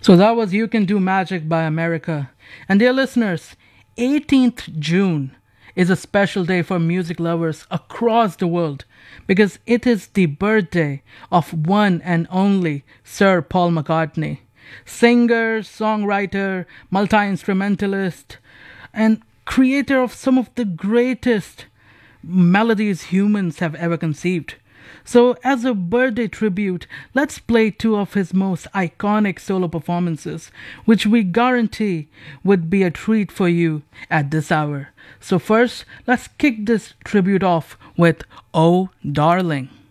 So that was You Can Do Magic by America. And dear listeners, 18th June is a special day for music lovers across the world because it is the birthday of one and only Sir Paul McCartney. Singer, songwriter, multi instrumentalist, and creator of some of the greatest melodies humans have ever conceived. So, as a birthday tribute, let's play two of his most iconic solo performances, which we guarantee would be a treat for you at this hour. So, first, let's kick this tribute off with Oh Darling.